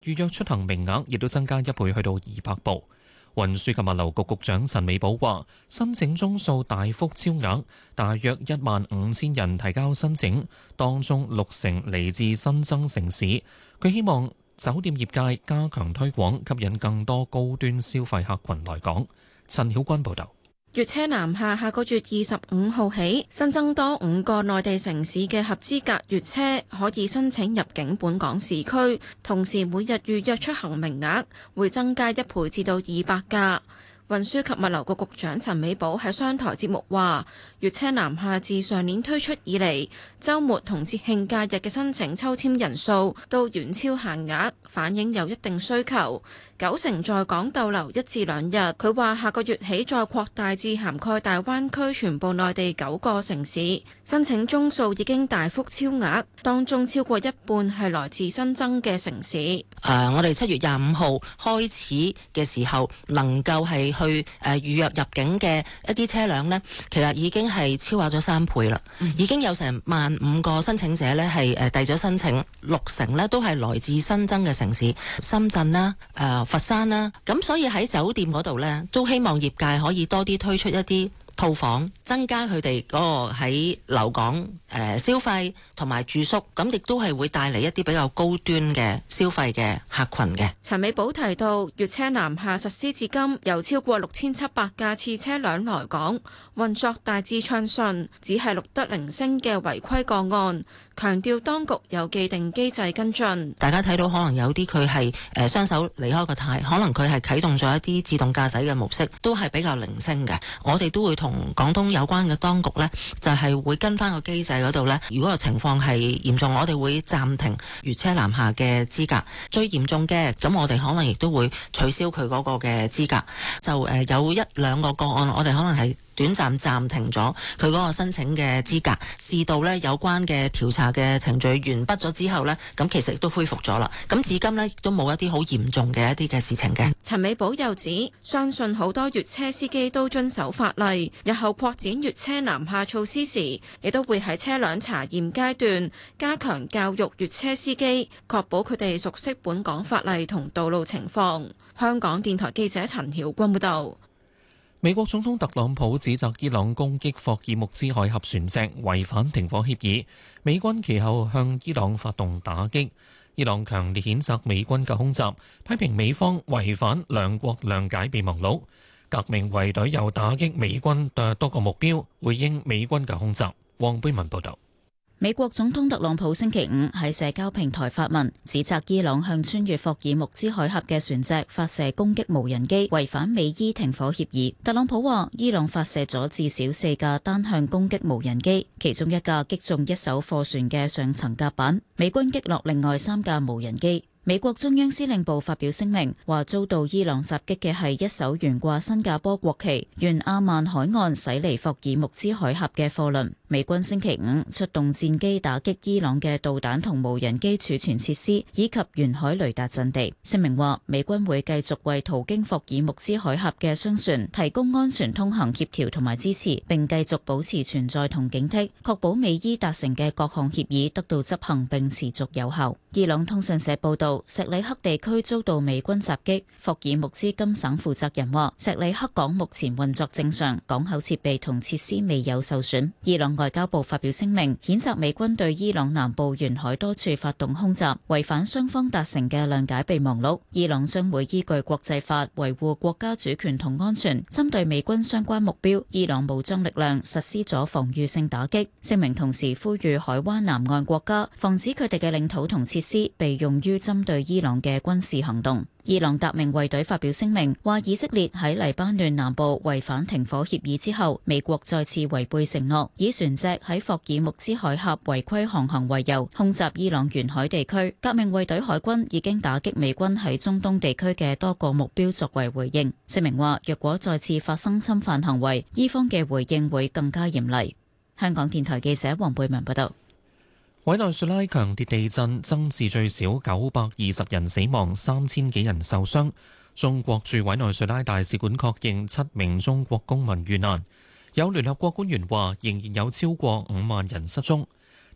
預約出行名額亦都增加1倍，去到200部。運輸及物流局局長陳美寶話：申請宗數大幅超額，大約15000人提交申請，當中60%嚟自新增城市。佢希望酒店業界加強推廣，吸引更多高端消費客群來港。陳曉君報導。 粵車南下個月25號起，新增多5個內地城市嘅合資格粵車可以申請入境本港市區，同時每日預約出行名額會增加1倍至到200架。運輸及物流局局長陳美寶喺商台節目話：粵車南下自上年推出以嚟，週末同節慶假日嘅申請抽籤人數都遠超限額，反映有一定需求。90%在港逗留1至2日。佢話下個月起再擴大至涵蓋大灣區全部內地9個城市，申請宗數已經大幅超額，當中超過一半係來自新增嘅城市。 我哋7月25號開始嘅時候，能夠係去預約入境嘅一啲車輛呢，其實已經係超額咗3倍啦。已經有成15000個申請者呢係遞咗申請，60%呢都係來自新增嘅城市，深圳啦、佛山啦。咁所以喺酒店嗰度呢，都希望業界可以多啲推出一啲套房，增加佢哋嗰個喺留港消費同埋住宿，咁亦都係會帶嚟一啲比較高端嘅消費嘅客群嘅。 陳美寶提到，粵車南下實施至今，有超過6700架次車輛來港，運作大致暢順，只係錄得零星嘅違規個案。強調當局有既定機制跟進。 大家睇到可能有啲佢係雙手離開個軚，可能佢係啟動咗一啲自動駕駛嘅模式，都係比較零星嘅。我哋都會同廣東有關嘅當局呢，就係會跟翻個機制嗰度呢。如果個情況係嚴重，我哋會暫停粵車南下嘅資格。最嚴重嘅，咁我哋可能亦都會取消佢嗰個嘅資格。就有1-2個個案，我哋可能係短暫暫停咗佢嗰個申請嘅資格，至到呢有關嘅調查嘅程序完畢咗之後呢，咁其實亦都恢復咗啦。咁至今呢都冇一啲好嚴重嘅一啲嘅事情嘅。 陳美寶又指，相信好多粵車司機都遵守法例，日後擴展粵車南下措施時，亦都會喺車輛查驗階段加強教育粵車司機，確保佢哋熟悉本港法例同道路情況。香港電台記者陳曉君報導。 美國總統特朗普指責伊朗攻擊霍爾木茲海峽船隻，違反停火協議。美軍其後向伊朗發動打擊。伊朗強烈譴責美軍嘅空襲，批評美方違反兩國諒解備忘錄。革命衛隊又打擊美軍嘅多個目標，回應美軍嘅空襲。黃貝文報導。 美國總統特朗普星期五喺社交平台發文，指責伊朗向穿越霍爾木茲海峽嘅船隻發射攻擊無人機，違反美伊停火協議。特朗普話，伊朗發射咗至少4架單向攻擊無人機，其中1架擊中一艘貨船嘅上層甲板，美軍擊落另外3架無人機。美國中央司令部發表聲明，話遭到伊朗襲擊嘅係一艘懸掛新加坡國旗、沿阿曼海岸駛離霍爾木茲海峽嘅貨輪。美軍星期五出動戰機打擊伊朗嘅導彈同無人機儲存設施，以及沿海雷達陣地。聲明話，美軍會繼續為途經霍爾木茲海峽嘅商船提供安全通行協調同埋支持，並繼續保持存在同警惕，確保美伊達成嘅各項協議得到執行並持續有效。伊朗通訊社報道，錫里克地區遭到美軍襲擊。霍爾木茲金省負責人話，錫里克港目前運作正常，港口設備同設施未有受損。伊朗外交部發表聲明，譴責美軍對伊朗南部沿海多處發動空襲，違反雙方達成嘅諒解備忘錄。伊朗將會依據國際法維護國家主權同安全，針對美軍相關目標，伊朗武裝力量實施咗防禦性打擊。聲明同時呼籲海灣南岸國家防止佢哋嘅領土同設施被用於針對伊朗嘅軍事行動。伊朗革命衛隊發表聲明，話以色列喺黎巴嫩南部違反停火協議之後，美國再次違背承諾，以船隻喺霍爾木茲海峽違規航行為由，空襲伊朗沿海地區。革命衛隊海軍已經打擊美軍喺中東地區嘅多個目標作為回應。聲明話，若果再次發生侵犯行為，伊方嘅回應會更加嚴厲。香港電台記者黃貝文報道。 委內瑞拉強烈地震增至最少920人死亡，3000幾人受傷。中國駐委內瑞拉大使館確認7名中國公民遇難。有聯合國官員話，仍然有超過5萬人失蹤。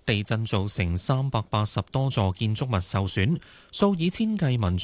地震造成380多座建築物受損，數以千計民